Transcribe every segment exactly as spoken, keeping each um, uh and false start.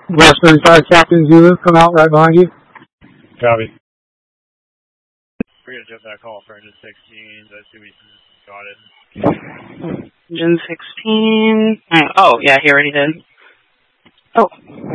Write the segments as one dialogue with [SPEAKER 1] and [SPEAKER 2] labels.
[SPEAKER 1] Rush thirty-five, Captain Zulu, come out right behind you.
[SPEAKER 2] Copy. We're going to jump that call for engine sixteen. Let's see we got it.
[SPEAKER 3] Engine sixteen. Oh, yeah, he already did. Oh.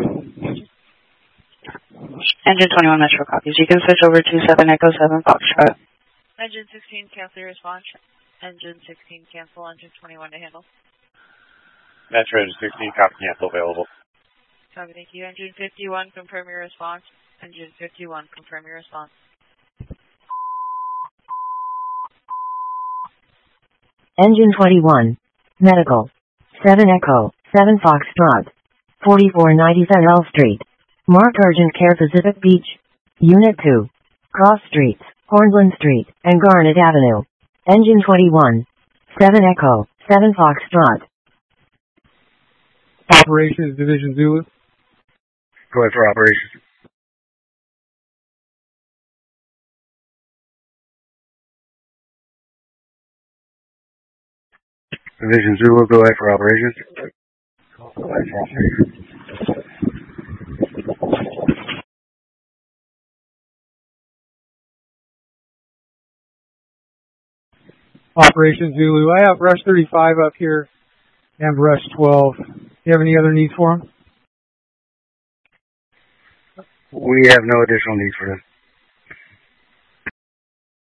[SPEAKER 3] Engine twenty-one Metro copies. You can switch over to seven Echo seven Foxtrot.
[SPEAKER 4] Engine sixteen, cancel response. Engine sixteen, cancel. Engine twenty-one to handle.
[SPEAKER 2] Metro engine sixteen, copy, cancel, available.
[SPEAKER 4] Copy, thank you. Engine fifty-one, confirm your response. Engine fifty-one, confirm your response.
[SPEAKER 5] Engine twenty-one, medical. seven Echo, seven Foxtrot. forty-four ninety Fennell Street. Mark urgent care Pacific Beach. Unit two. Cross Streets, Hornland Street, and Garnet Avenue. Engine twenty-one. seven Echo, seven Foxtrot.
[SPEAKER 1] Operations Division Zulu.
[SPEAKER 2] Go ahead for operations. Division Zulu, go ahead for operations. Go ahead for operations.
[SPEAKER 1] Operations Zulu. I have Rush thirty-five up here and Rush twelve. Do you have any other needs for them?
[SPEAKER 2] We have no additional needs for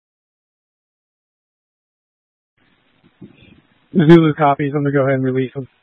[SPEAKER 2] them.
[SPEAKER 1] Zulu copies. I'm going to go ahead and release them.